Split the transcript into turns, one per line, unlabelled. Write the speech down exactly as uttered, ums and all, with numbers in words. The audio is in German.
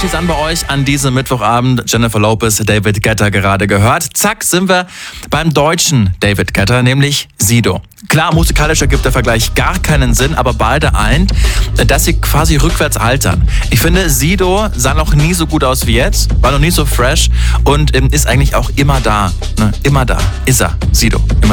Parties an bei euch an diesem Mittwochabend. Jennifer Lopez, David Guetta gerade gehört. Zack, sind wir beim deutschen David Guetta, nämlich Sido. Klar, musikalisch ergibt der Vergleich gar keinen Sinn, aber beide eint, dass sie quasi rückwärts altern. Ich finde, Sido sah noch nie so gut aus wie jetzt, war noch nie so fresh und ähm, ist eigentlich auch immer da. Ne? Immer da ist er, Sido. Immer